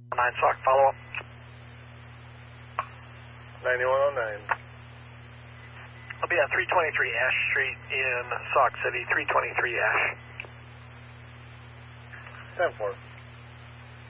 9 Sauk, follow up. 9109. I'll be at 323 Ash Street in Sauk City, 323 Ash. 10-4.